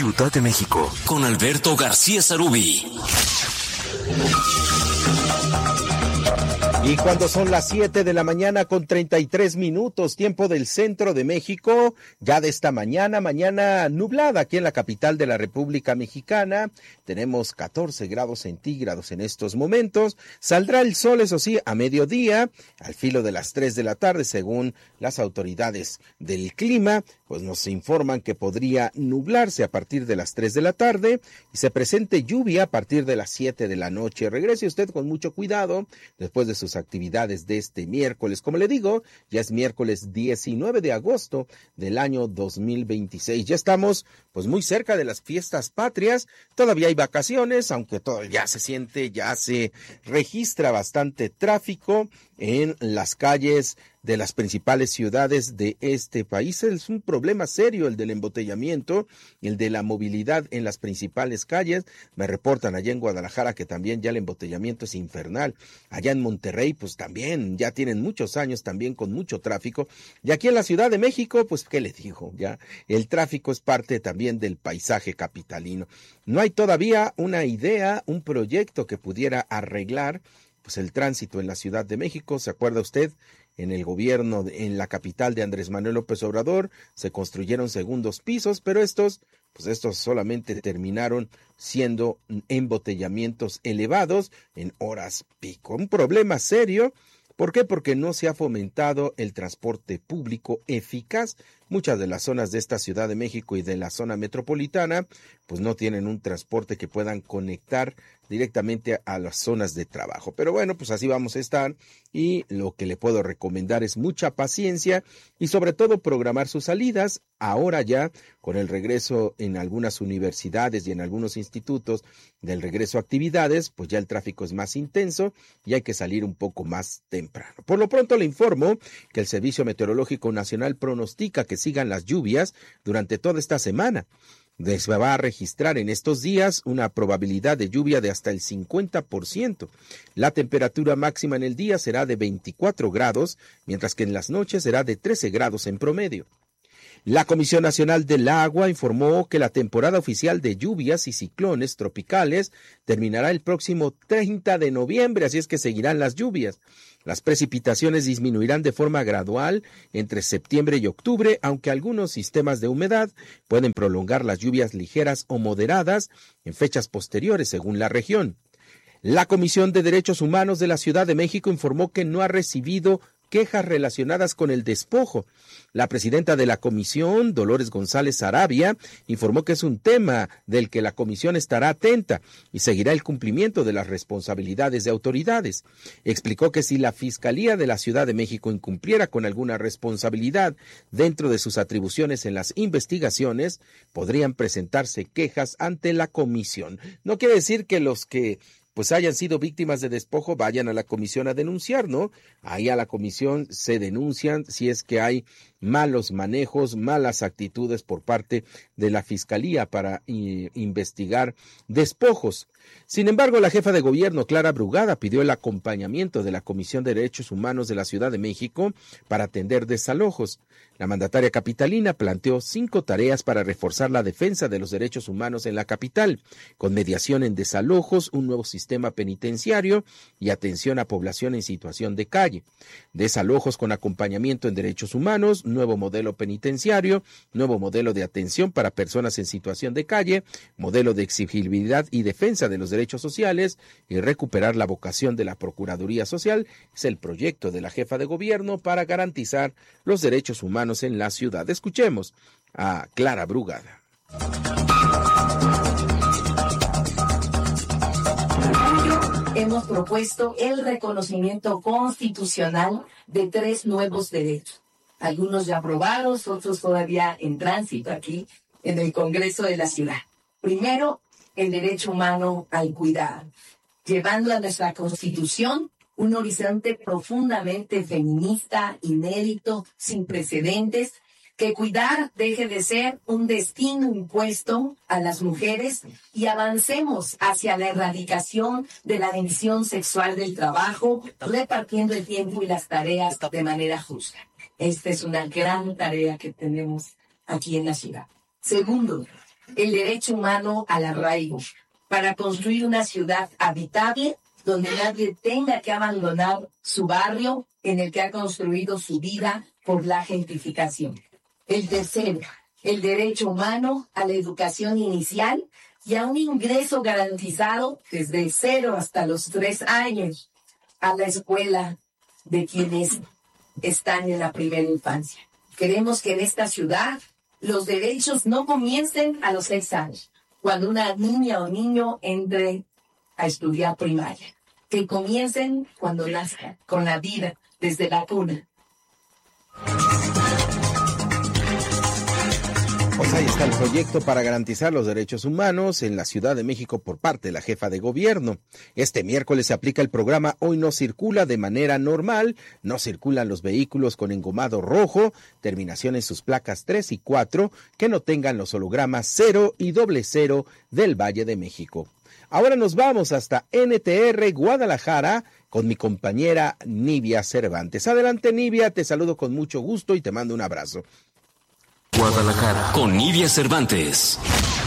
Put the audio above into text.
Ciudad de México, con Alberto García Sarubi. Y cuando son las 7 de la mañana con 33 minutos, tiempo del centro de México, ya de esta mañana nublada aquí en la capital de la República Mexicana, tenemos 14 grados centígrados en estos momentos, saldrá el sol, eso sí, a mediodía, al filo de las 3 de la tarde, según las autoridades del clima, pues nos informan que podría nublarse a partir de las 3 de la tarde y se presente lluvia a partir de las 7 de la noche. Regrese usted con mucho cuidado después de sus actividades de este miércoles. Como le digo, ya es miércoles 19 de agosto del año 2026. Ya estamos pues muy cerca de las fiestas patrias. Todavía hay vacaciones, aunque todo ya se siente, ya se registra bastante tráfico en las calles de las principales ciudades de este país. Es un problema serio el del embotellamiento, el de la movilidad en las principales calles. Me reportan allá en Guadalajara que también ya el embotellamiento es infernal. Allá en Monterrey, pues también ya tienen muchos años también con mucho tráfico. Y aquí en la Ciudad de México, pues ¿qué les digo? Ya el tráfico es parte también del paisaje capitalino. No hay todavía una idea, un proyecto que pudiera arreglar pues el tránsito en la Ciudad de México. ¿Se acuerda usted? En el gobierno, en la capital de Andrés Manuel López Obrador, se construyeron segundos pisos, pero estos solamente terminaron siendo embotellamientos elevados en horas pico. Un problema serio. ¿Por qué? Porque no se ha fomentado el transporte público eficaz. Muchas de las zonas de esta Ciudad de México y de la zona metropolitana, pues no tienen un transporte que puedan conectar directamente a las zonas de trabajo. Pero bueno, pues así vamos a estar y lo que le puedo recomendar es mucha paciencia y sobre todo programar sus salidas. Ahora ya, con el regreso en algunas universidades y en algunos institutos del regreso a actividades, pues ya el tráfico es más intenso y hay que salir un poco más temprano. Por lo pronto le informo que el Servicio Meteorológico Nacional pronostica que sigan las lluvias durante toda esta semana. Se va a registrar en estos días una probabilidad de lluvia de hasta el 50%. La temperatura máxima en el día será de 24 grados, mientras que en las noches será de 13 grados en promedio. La Comisión Nacional del Agua informó que la temporada oficial de lluvias y ciclones tropicales terminará el próximo 30 de noviembre, así es que seguirán las lluvias. Las precipitaciones disminuirán de forma gradual entre septiembre y octubre, aunque algunos sistemas de humedad pueden prolongar las lluvias ligeras o moderadas en fechas posteriores según la región. La Comisión de Derechos Humanos de la Ciudad de México informó que no ha recibido quejas relacionadas con el despojo. La presidenta de la comisión, Dolores González Sarabia, informó que es un tema del que la comisión estará atenta y seguirá el cumplimiento de las responsabilidades de autoridades. Explicó que si la Fiscalía de la Ciudad de México incumpliera con alguna responsabilidad dentro de sus atribuciones en las investigaciones, podrían presentarse quejas ante la comisión. No quiere decir que los que pues hayan sido víctimas de despojo, vayan a la comisión a denunciar, ¿no? Ahí a la comisión se denuncian si es que hay malos manejos, malas actitudes por parte de la Fiscalía para investigar despojos. Sin embargo, la jefa de gobierno, Clara Brugada, pidió el acompañamiento de la Comisión de Derechos Humanos de la Ciudad de México para atender desalojos. La mandataria capitalina planteó 5 tareas para reforzar la defensa de los derechos humanos en la capital, con mediación en desalojos, un nuevo sistema penitenciario y atención a población en situación de calle. Desalojos con acompañamiento en derechos humanos, nuevo modelo penitenciario, nuevo modelo de atención para personas en situación de calle, modelo de exigibilidad y defensa de los derechos sociales y recuperar la vocación de la Procuraduría Social. Es el proyecto de la jefa de gobierno para garantizar los derechos humanos en la ciudad. Escuchemos a Clara Brugada. Hemos propuesto el reconocimiento constitucional de 3 nuevos derechos. Algunos ya aprobados, otros todavía en tránsito aquí en el Congreso de la Ciudad. Primero, el derecho humano al cuidado, llevando a nuestra Constitución un horizonte profundamente feminista, inédito, sin precedentes, que cuidar deje de ser un destino impuesto a las mujeres y avancemos hacia la erradicación de la división sexual del trabajo, repartiendo el tiempo y las tareas de manera justa. Esta es una gran tarea que tenemos aquí en la ciudad. Segundo, el derecho humano al arraigo, para construir una ciudad habitable donde nadie tenga que abandonar su barrio en el que ha construido su vida por la gentrificación. El tercero, el derecho humano a la educación inicial y a un ingreso garantizado desde 0 hasta los 3 años a la escuela de quienes están en la primera infancia. Queremos que en esta ciudad los derechos no comiencen a los 6 años, cuando una niña o niño entre a estudiar primaria, que comiencen cuando nazcan, con la vida, desde la cuna. Pues ahí está el proyecto para garantizar los derechos humanos en la Ciudad de México por parte de la jefa de gobierno. Este miércoles se aplica el programa Hoy no circula de manera normal, no circulan los vehículos con engomado rojo, terminación en sus placas 3 y 4, que no tengan los hologramas 0 y 00 del Valle de México. Ahora nos vamos hasta NTR Guadalajara con mi compañera Nivia Cervantes. Adelante, Nivia, te saludo con mucho gusto y te mando un abrazo. Guadalajara con Nivia Cervantes.